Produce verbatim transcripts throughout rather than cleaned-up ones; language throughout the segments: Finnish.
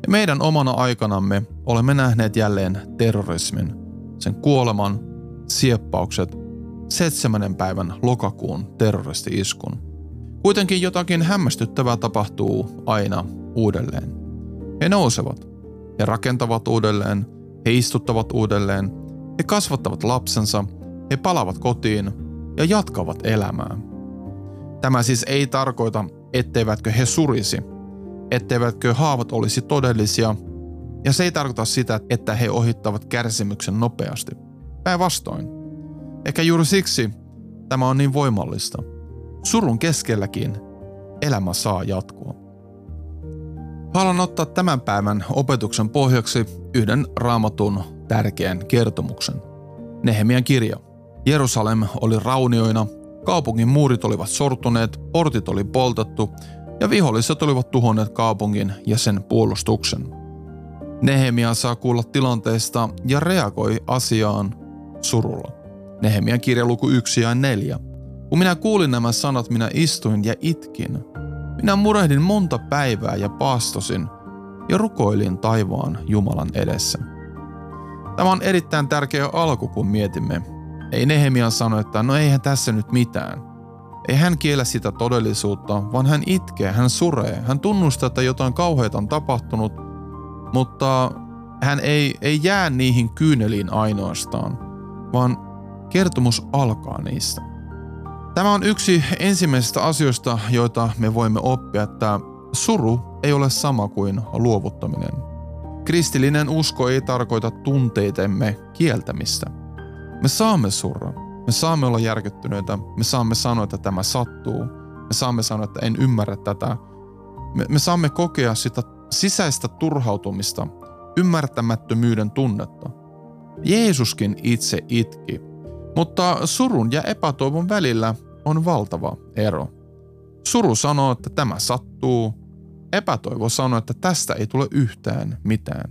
Ja meidän omana aikanamme olemme nähneet jälleen terrorismin, sen kuoleman, sieppaukset, seitsemännen päivän lokakuun terroristi-iskun. Kuitenkin jotakin hämmästyttävää tapahtuu aina uudelleen. He nousevat, he rakentavat uudelleen, he istuttavat uudelleen, he kasvattavat lapsensa, he palavat kotiin ja jatkavat elämää. Tämä siis ei tarkoita, etteivätkö he surisi, etteivätkö haavat olisi todellisia, ja se ei tarkoita sitä, että he ohittavat kärsimyksen nopeasti. Päinvastoin. Ehkä juuri siksi tämä on niin voimallista. Surun keskelläkin elämä saa jatkua. Haluan ottaa tämän päivän opetuksen pohjaksi yhden Raamatun tärkeän kertomuksen. Nehemian kirja. Jerusalem oli raunioina, kaupungin muurit olivat sortuneet, portit oli poltettu ja viholliset olivat tuhonneet kaupungin ja sen puolustuksen. Nehemia saa kuulla tilanteesta ja reagoi asiaan surulla. Nehemian kirja luku yksi ja neljä. Kun minä kuulin nämä sanat, minä istuin ja itkin. Minä murehdin monta päivää ja paastosin ja rukoilin taivaan Jumalan edessä. Tämä on erittäin tärkeä alku, kun mietimme. Ei Nehemia sano, että no eihän tässä nyt mitään. Ei hän kiellä sitä todellisuutta, vaan hän itkee, hän suree, hän tunnustaa, että jotain kauheata on tapahtunut, mutta hän ei, ei jää niihin kyyneliin ainoastaan, vaan kertomus alkaa niistä. Tämä on yksi ensimmäisistä asioista, joita me voimme oppia, että suru ei ole sama kuin luovuttaminen. Kristillinen usko ei tarkoita tunteitemme kieltämistä. Me saamme surra, me saamme olla järkyttyneitä, me saamme sanoa, että tämä sattuu, me saamme sanoa, että en ymmärrä tätä. Me, me saamme kokea sitä sisäistä turhautumista, ymmärtämättömyyden tunnetta. Jeesuskin itse itki, mutta surun ja epätoivon välillä on valtava ero. Suru sanoo, että tämä sattuu, epätoivo sanoo, että tästä ei tule yhtään mitään.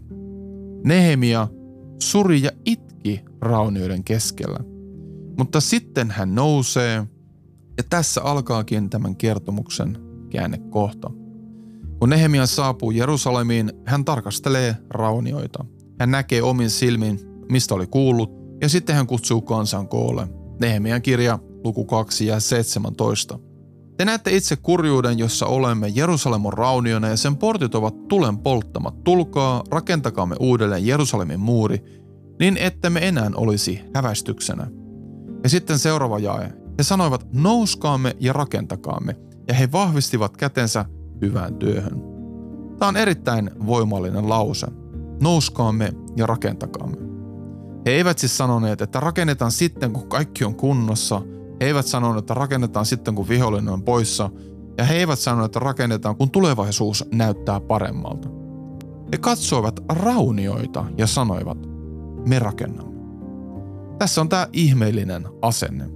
Nehemia suri ja itki raunioiden keskellä, mutta sitten hän nousee ja tässä alkaakin tämän kertomuksen käännekohta. Kun Nehemia saapuu Jerusalemiin, hän tarkastelee raunioita. Hän näkee omin silmin, mistä oli kuullut, ja sitten hän kutsuu kansan koolle. Nehemian kirja, luku kaksi ja seitsemäntoista. Te näette itse kurjuuden, jossa olemme. Jerusalem on rauniona ja sen portit ovat tulen polttamat. Tulkaa, rakentakaamme uudelleen Jerusalemin muuri, niin ettemme enää olisi häväistyksenä. Ja sitten seuraava jae. He sanoivat, nouskaamme ja rakentakaamme, ja he vahvistivat kätensä hyvään työhön. Tämä on erittäin voimallinen lause. Nouskaamme ja rakentakaamme. He eivät siis sanoneet, että rakennetaan sitten, kun kaikki on kunnossa. He eivät sanoneet, että rakennetaan sitten, kun vihollinen on poissa. Ja he eivät sanoneet, että rakennetaan, kun tulevaisuus näyttää paremmalta. He katsoivat raunioita ja sanoivat, me rakennamme. Tässä on tämä ihmeellinen asenne.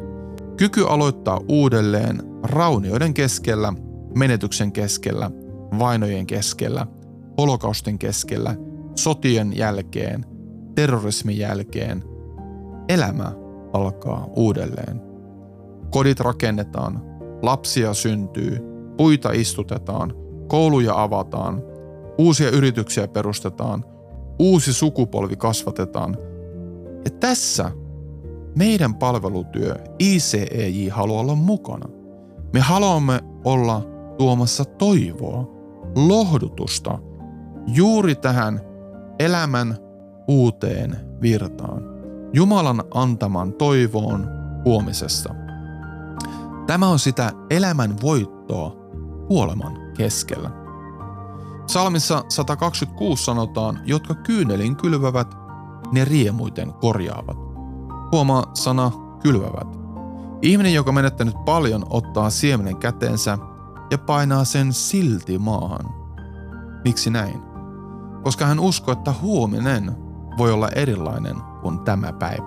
Kyky aloittaa uudelleen raunioiden keskellä, menetyksen keskellä, vainojen keskellä, holokaustin keskellä, sotien jälkeen, terrorismin jälkeen. Elämä alkaa uudelleen. Kodit rakennetaan, lapsia syntyy, puita istutetaan, kouluja avataan, uusia yrityksiä perustetaan, uusi sukupolvi kasvatetaan. Ja tässä meidän palvelutyö I C E J haluaa olla mukana. Me haluamme olla tuomassa toivoa, lohdutusta juuri tähän elämän uuteen virtaan. Jumalan antaman toivoon huomisesta. Tämä on sitä elämän voittoa kuoleman keskellä. Psalmissa sata kaksikymmentäkuusi sanotaan, jotka kyynelin kylvävät, ne riemuiten korjaavat. Huomaa sana kylvävät. Ihminen, joka menettänyt paljon, ottaa siemenen käteensä ja painaa sen silti maahan. Miksi näin? Koska hän uskoo, että huominen voi olla erilainen kuin tämä päivä.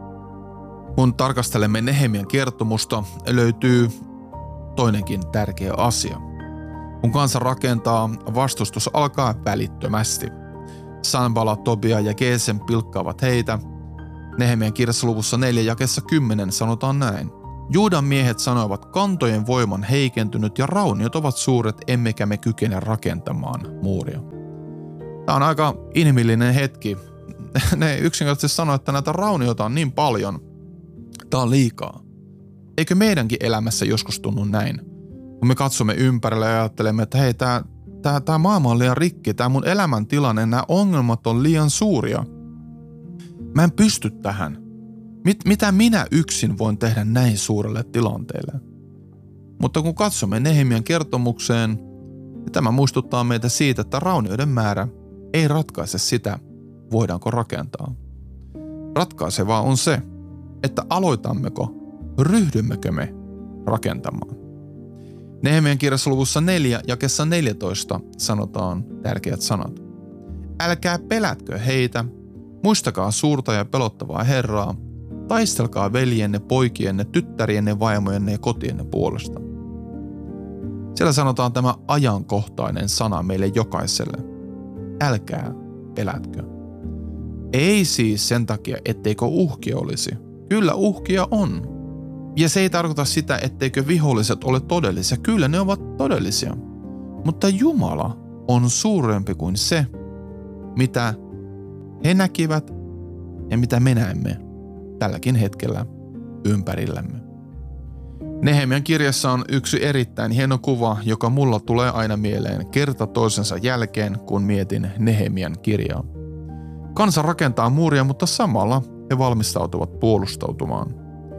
Kun tarkastelemme Nehemian kertomusta, löytyy toinenkin tärkeä asia. Kun kansa rakentaa, vastustus alkaa välittömästi. Sanballat, Tobia ja Geesem pilkkaavat heitä. Nehemian kirjassa luvussa neljä jakeessa kymmenen sanotaan näin. Juudan miehet sanoivat, kantojen voiman heikentynyt ja rauniot ovat suuret, emmekä me kykene rakentamaan muuria. Tämä on aika inhimillinen hetki. Ne yksinkertaisesti sanoo, että näitä raunioita on niin paljon. Tämä on liikaa. Eikö meidänkin elämässä joskus tunnu näin? Kun me katsomme ympärille ja ajattelemme, että hei, tämä, tämä, tämä maailma on liian rikki, tämä mun elämäntilanne, nämä ongelmat on liian suuria. Mä en pysty tähän. Mit, mitä minä yksin voin tehdä näin suurelle tilanteelle? Mutta kun katsomme Nehemian kertomukseen, niin tämä muistuttaa meitä siitä, että raunioiden määrä ei ratkaise sitä, voidaanko rakentaa. Ratkaisevaa on se, että aloitammeko, ryhdymmekö me rakentamaan. Nehemian kirjassa luvussa neljä jakeessa neljätoista sanotaan tärkeät sanat. Älkää pelätkö heitä, muistakaa suurta ja pelottavaa Herraa, taistelkaa veljenne, poikienne, tyttärienne, vaimojenne ja kotienne puolesta. Siellä sanotaan tämä ajankohtainen sana meille jokaiselle. Älkää pelätkö. Ei siis sen takia, etteikö uhkia olisi. Kyllä uhkia on. Ja se ei tarkoita sitä, etteikö viholliset ole todellisia. Kyllä ne ovat todellisia. Mutta Jumala on suurempi kuin se, mitä he näkivät ja mitä me näemme tälläkin hetkellä ympärillämme. Nehemian kirjassa on yksi erittäin hieno kuva, joka mulla tulee aina mieleen kerta toisensa jälkeen, kun mietin Nehemian kirjaa. Kansa rakentaa muuria, mutta samalla he valmistautuvat puolustautumaan.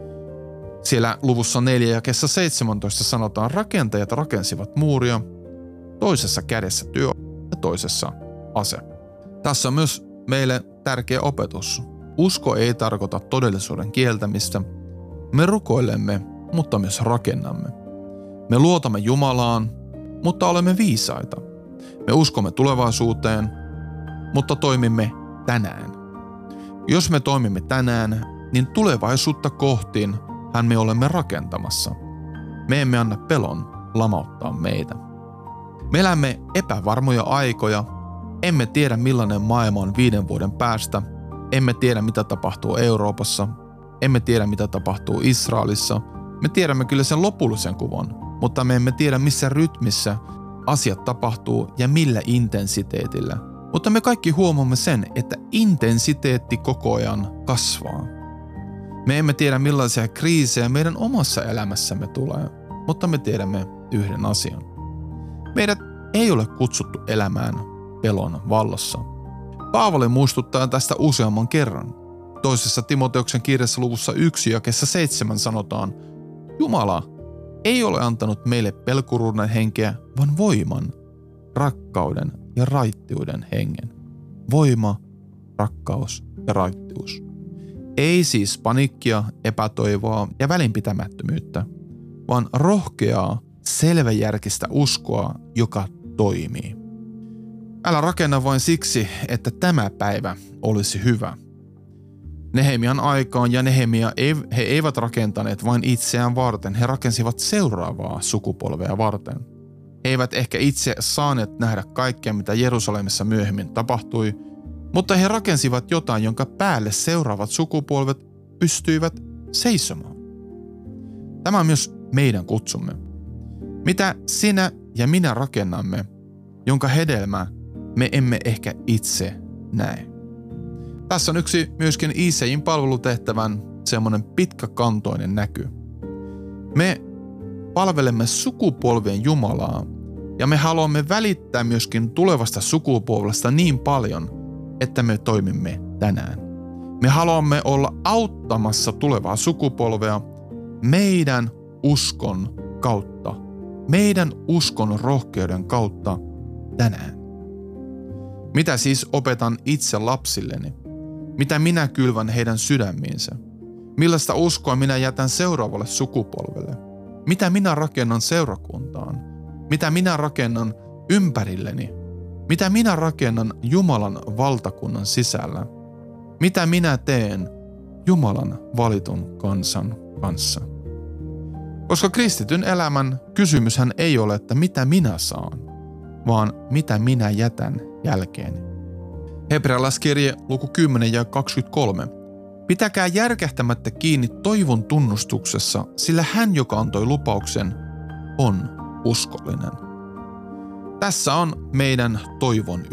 Siellä luvussa neljä jakeessa seitsemäntoista sanotaan, rakentajat rakensivat muuria, toisessa kädessä työ ja toisessa ase. Tässä on myös meille tärkeä opetus. Usko ei tarkoita todellisuuden kieltämistä. Me rukoilemme, mutta myös rakennamme. Me luotamme Jumalaan, mutta olemme viisaita. Me uskomme tulevaisuuteen, mutta toimimme tänään. Jos me toimimme tänään, niin tulevaisuutta kohtiin hän me olemme rakentamassa. Me emme anna pelon lamauttaa meitä. Me elämme epävarmoja aikoja, emme tiedä millainen maailma on viiden vuoden päästä, emme tiedä mitä tapahtuu Euroopassa, emme tiedä mitä tapahtuu Israelissa. Me tiedämme kyllä sen lopullisen kuvan, mutta me emme tiedä missä rytmissä asiat tapahtuu ja millä intensiteetillä. Mutta me kaikki huomaamme sen, että intensiteetti koko ajan kasvaa. Me emme tiedä millaisia kriisejä meidän omassa elämässämme tulee, mutta me tiedämme yhden asian. Meidät ei ole kutsuttu elämään pelon vallassa. Paavali muistuttaa tästä useamman kerran. Toisessa Timoteuksen kirjassa luvussa yksi jakeessa seitsemän sanotaan, Jumala ei ole antanut meille pelkuruuden henkeä, vaan voiman, rakkauden ja raittiuden hengen. Voima, rakkaus ja raittius. Ei siis paniikkia, epätoivoa ja välinpitämättömyyttä, vaan rohkeaa, selväjärkistä uskoa, joka toimii. Älä rakenna vain siksi, että tämä päivä olisi hyvä. Nehemian aikaan ja Nehemia he eivät rakentaneet vain itseään varten, he rakensivat seuraavaa sukupolvea varten. He eivät ehkä itse saaneet nähdä kaikkea, mitä Jerusalemissa myöhemmin tapahtui, mutta he rakensivat jotain, jonka päälle seuraavat sukupolvet pystyivät seisomaan. Tämä on myös meidän kutsumme. Mitä sinä ja minä rakennamme, jonka hedelmä me emme ehkä itse näe. Tässä on yksi myöskin Iisein palvelutehtävän semmoinen pitkäkantoinen näky. Me palvelemme sukupolvien Jumalaa ja me haluamme välittää myöskin tulevasta sukupolvesta niin paljon, että me toimimme tänään. Me haluamme olla auttamassa tulevaa sukupolvea meidän uskon kautta, meidän uskon rohkeuden kautta tänään. Mitä siis opetan itse lapsilleni? Mitä minä kylvän heidän sydämiinsä? Millaista uskoa minä jätän seuraavalle sukupolvelle? Mitä minä rakennan seurakuntaan? Mitä minä rakennan ympärilleni? Mitä minä rakennan Jumalan valtakunnan sisällä? Mitä minä teen Jumalan valitun kansan kanssa? Koska kristityn elämän kysymyshän ei ole, että mitä minä saan, vaan mitä minä jätän jälkeeni. Hebrealaiskirje luku kymmenen ja kaksikymmentäkolme. Pitäkää järkähtämättä kiinni toivon tunnustuksessa, sillä hän, joka antoi lupauksen, on uskollinen. Tässä on meidän toivon